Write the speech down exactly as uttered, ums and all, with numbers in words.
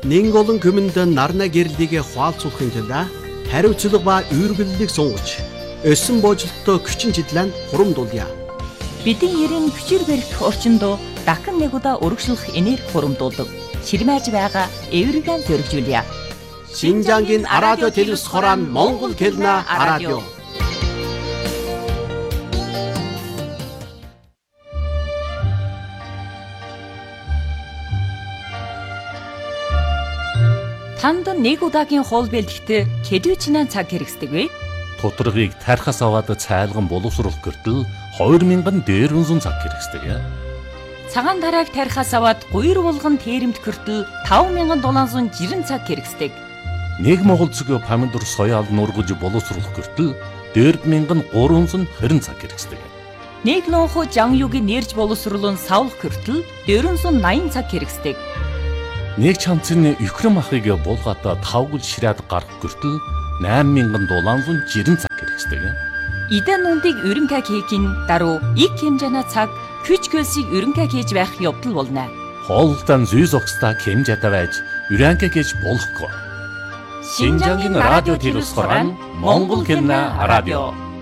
нэг олон хүмүнд нарна гэрлийг хуалцуулахын тулд хариуцлага ба үүргэллийг сунгаж өссөн боожлолттой хүчин чиглэлд хурамдуулъя. Бидний ерэн хүчээр барих орчинд дахин нэг удаа өргөжлөх энерги хурамдуулдаг. Ширмэж байгаа эвэргэн зөргижүүлье. Шинжангийн радио телевиз хорон Монгол хэлний радио. Танд нэг удаагийн хоол бэлтгэхдээ хэдвчнээ цаг хэрэгсдэг вэ? Тутрагыг тархас аваад цайлган боловсруулах гэртэл хоёр мянган дээрвэнзэн цаг хэрэгсдэг. Цагаан тарааг тархас аваад гуйр булган тээрэмт гэртэл таван мянган долоон зуун жирэн цаг хэрэгсдэг. Нэг монгол цэгийн помидор соёал нургаж боловсруулах гэртэл дөрв мянган гурван зуун хорин цаг хэрэгсдэг. Нэг лонхо жанюгийн нэрж боловсруулан савлах гэртэл дөрвөн зуун наян цаг хэрэгсдэг. Нэг чамцны Украин махыг булгаата тавгал ширээд гарах гэртэл найман мянган долоон зуун жирэн цаг хэрэгсдэг. Идэн нүндийг өрөнгө хийхин даруй их хэмжээний цаг хүч хөлсийг өрөнгө хийж байх явдал болно. Хоолтон зүй зогсдоо хэмжээтэй байж өрөнгө хийж болохгүй. Шинжангийн радио телевиз хорон Монгол хэлний радио.